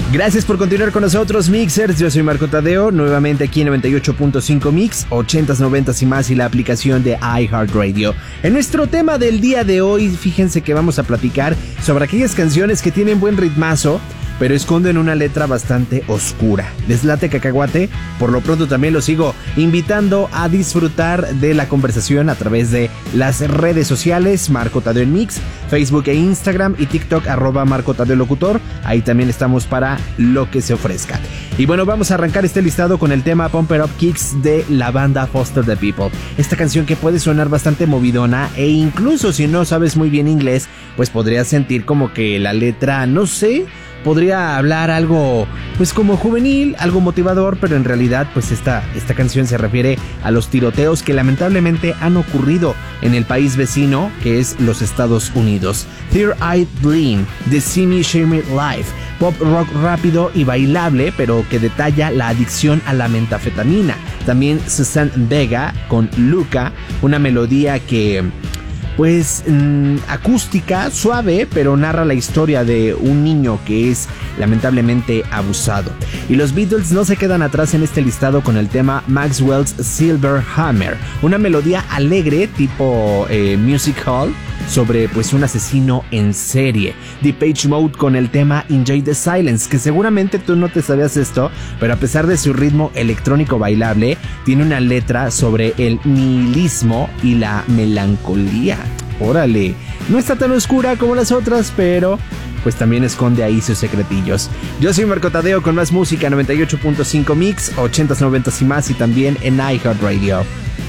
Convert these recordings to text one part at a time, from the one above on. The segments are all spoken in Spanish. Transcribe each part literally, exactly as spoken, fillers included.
Gracias por continuar con nosotros, Mixers. Yo soy Marco Tadeo, nuevamente aquí en noventa y ocho punto cinco Mix, ochentas, noventas y más y la aplicación de iHeartRadio. En nuestro tema del día de hoy, fíjense que vamos a platicar sobre aquellas canciones que tienen buen ritmazo, pero esconden una letra bastante oscura. ¿Les late cacahuate? Por lo pronto también los sigo invitando a disfrutar de la conversación a través de las redes sociales, Marco Tadeo en Mix, Facebook e Instagram y TikTok, arroba Marco Tadeo Locutor. Ahí también estamos para lo que se ofrezca. Y bueno, vamos a arrancar este listado con el tema Pump It Up Kicks de la banda Foster the People. Esta canción que puede sonar bastante movidona e incluso si no sabes muy bien inglés, pues podrías sentir como que la letra, no sé, podría hablar algo pues como juvenil, algo motivador, pero en realidad pues esta, esta canción se refiere a los tiroteos que lamentablemente han ocurrido en el país vecino, que es los Estados Unidos. Tear Eyed Bleed de Simi Shame Life, pop rock rápido y bailable, pero que detalla la adicción a la metafetamina. También Susan Vega con Luca, una melodía que pues mmm, acústica, suave, pero narra la historia de un niño que es lamentablemente abusado. Y los Beatles no se quedan atrás en este listado con el tema Maxwell's Silver Hammer, una melodía alegre tipo eh, music hall sobre pues un asesino en serie. Depeche Mode con el tema Enjoy the Silence, que seguramente tú no te sabías esto, pero a pesar de su ritmo electrónico bailable, tiene una letra sobre el nihilismo y la melancolía. Órale, no está tan oscura como las otras, pero pues también esconde ahí sus secretillos. Yo soy Marco Tadeo con más música, noventa y ocho punto cinco Mix, ochentas, noventas y más, y también en iHeartRadio.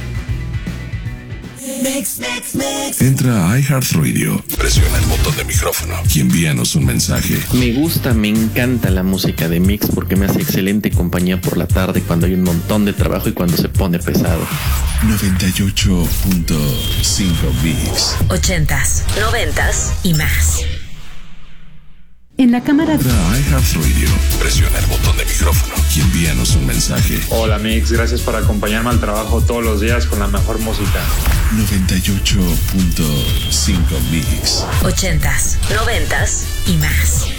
Mix, mix, mix. Entra a iHeartRadio, presiona el botón de micrófono y envíanos un mensaje. Me gusta, me encanta la música de Mix porque me hace excelente compañía por la tarde cuando hay un montón de trabajo y cuando se pone pesado. noventa y ocho punto cinco Mix. Ochentas, noventas y más. En la cámara Entra a iHeartRadio, presiona el botón de micrófono y envíanos un mensaje. Hola Mix, gracias por acompañarme al trabajo todos los días con la mejor música. noventa y ocho punto cinco Mix. Ochentas, noventas y más.